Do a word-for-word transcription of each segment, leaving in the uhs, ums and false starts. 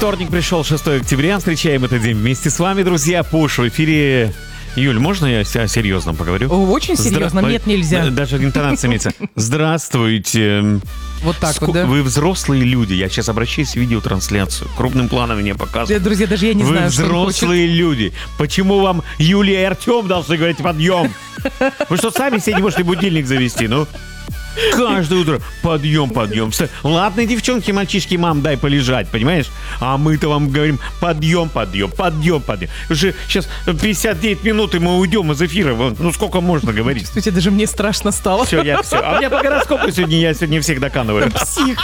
Вторник пришел, шестого октября. Встречаем этот день вместе с вами, друзья. Пуш в эфире. Юль, можно я о серьезном поговорю? Очень серьезно? Здра... Нет, нельзя. Даже интонация имеется. Здравствуйте. Вот так Ск... вот, да? Вы взрослые люди. Я сейчас обращаюсь в видеотрансляцию. Крупным планом мне показывают. Друзья, даже я не Вы знаю, что он хочет. Вы взрослые люди. Почему вам Юлия и Артем должны говорить подъем? Вы что, сами себе не можете будильник завести, ну? Каждое утро подъем, подъем. Ладно, девчонки, мальчишки, мам, дай полежать, понимаешь? А мы-то вам говорим подъем, подъем, подъем, подъем. Уже сейчас пятьдесят девять минут, и мы уйдем из эфира. Ну, сколько можно говорить? Чувствуете, даже мне страшно стало. Все, я все. А у меня по гороскопу сегодня, я сегодня всех доканываю. Псих.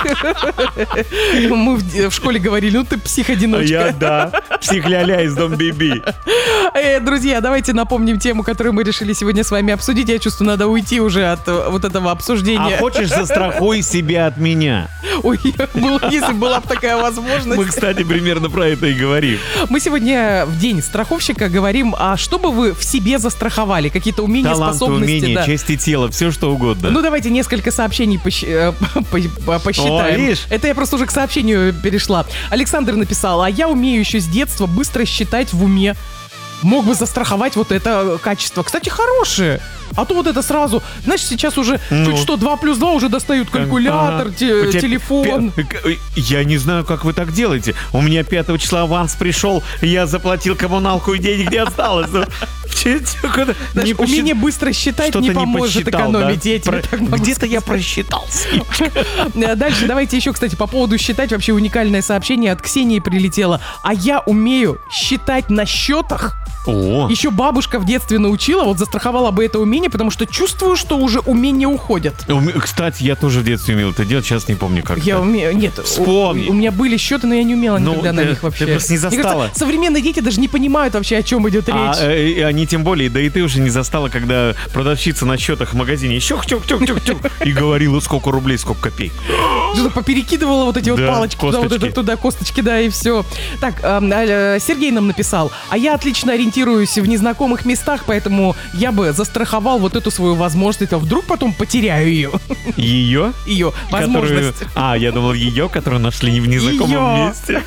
Мы в школе говорили, ну ты псих-одиночка. Я, да. Псих-ля-ля из Дом Биби. Друзья, давайте напомним тему, которую мы решили сегодня с вами обсудить. Я чувствую, надо уйти уже от вот этого обсуждения. А хочешь, застрахуй себя от меня? Ой, если была бы такая возможность. Мы, кстати, примерно про это и говорим. Мы сегодня в день страховщика говорим, а что бы вы в себе застраховали? Какие-то умения, таланты, способности? Умения, да. части тела, все что угодно. Ну, давайте несколько сообщений посч... посчитаем. О, видишь? Это я просто уже к сообщению перешла. Александр написал, а я умею еще с детства быстро считать в уме. Мог бы застраховать вот это качество. Кстати, хорошее. А то вот это сразу, знаешь, сейчас уже ну, чуть что, два плюс два уже достают калькулятор, а, те, телефон. Пи- я не знаю, как вы так делаете. У меня пятого числа аванс пришел, я заплатил коммуналку и денег не осталось. Знаешь, умение быстро считать не поможет экономить. Где-то я просчитался. Дальше давайте еще, кстати, по поводу считать. Вообще уникальное сообщение от Ксении прилетело. А я умею считать на счетах. О. Еще бабушка в детстве научила, вот застраховала бы это умение, потому что чувствую, что уже умения уходят. Кстати, я тоже в детстве умел это делать, сейчас не помню как. Я умею, нет, вспомни. У, у меня были счеты, но я не умела никогда ну, на них вообще. Ты просто не застала. Мне кажется, современные дети даже не понимают вообще, о чем идет речь. А, э, они тем более, да и ты уже не застала, когда продавщица на счетах в магазине щук-чук-чук-чук-чук и говорила, сколько рублей, сколько копеек. Что-то поперекидывала вот эти вот да, палочки туда, вот это, туда, косточки, да, и все. Так, э, э, Сергей нам написал, а я отлично ориентируюсь в незнакомых местах, поэтому я бы застраховал вот эту свою возможность, а вдруг потом потеряю ее. Ее? Ее возможность. Которую... А, я думал, ее, которую нашли не в незнакомом ее. Месте.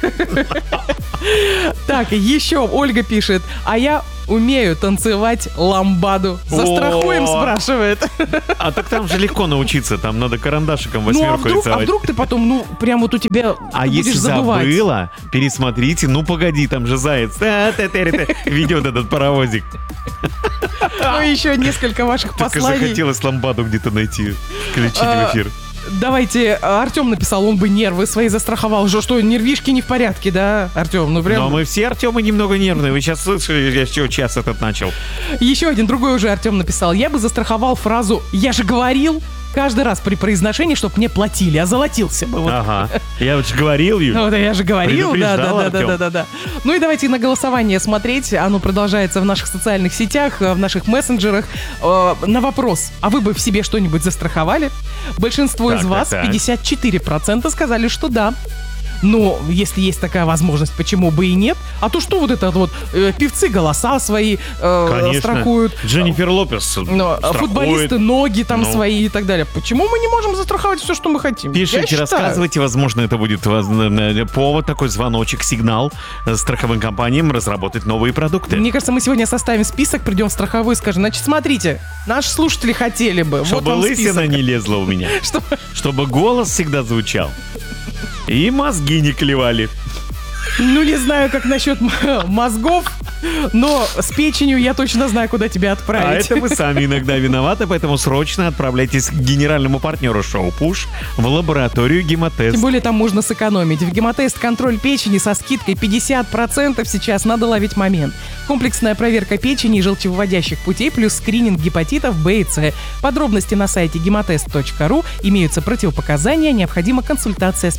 Так, еще Ольга пишет, а я умею танцевать ламбаду. Застрахуем, спрашивает. А так там же легко научиться, там надо карандашиком восьмерку ну, а вдруг, рисовать. А вдруг ты потом, ну, прям вот у тебя А если забывать. забыла, пересмотрите, ну погоди, там же заяц. Ведет этот паровозик. Ну, еще несколько ваших посланий. Так захотелось ламбаду где-то найти, включить в эфир. Давайте, Артем написал, он бы нервы свои застраховал. Что, что нервишки не в порядке, да, Артем? Ну, прям... Но мы все, Артемы, немного нервные. Вы сейчас слышали, я все час этот начал. Еще один, другой уже Артем написал. Я бы застраховал фразу «Я же говорил» каждый раз при произношении, чтобы мне платили, озолотился бы. Вот. Ага, я вот же говорил, Юль. Ну, да, я же говорил, да, да, да, да, да, да, да. Ну и давайте на голосование смотреть. Оно продолжается в наших социальных сетях, в наших мессенджерах. Э, на вопрос, а вы бы в себе что-нибудь застраховали? Большинство так, из вас, так, так. пятьдесят четыре процента, сказали, что да. Но если есть такая возможность, почему бы и нет? А то что вот это вот э, певцы голоса свои э, страхуют. Дженнифер Лопес но, футболисты ноги там ну. свои и так далее. Почему мы не можем застраховать все, что мы хотим? Пишите, рассказывайте, возможно, это будет повод, такой звоночек, сигнал страховым компаниям разработать новые продукты. Мне кажется, мы сегодня составим список, придем в страховую и скажем, значит, смотрите, наши слушатели хотели бы. Чтобы вот лысина не лезла у меня. Чтобы голос всегда звучал. И мозги не клевали. Ну, не знаю, как насчет мозгов, но с печенью я точно знаю, куда тебя отправить. А это мы сами иногда виноваты, поэтому срочно отправляйтесь к генеральному партнеру шоу «Пуш» в лабораторию «Гемотест». Тем более там можно сэкономить. В «Гемотест» контроль печени со скидкой пятьдесят процентов сейчас, надо ловить момент. Комплексная проверка печени и желчевыводящих путей плюс скрининг гепатитов Б и С. Подробности на сайте гемотест точка ру. Имеются противопоказания, необходима консультация специалиста.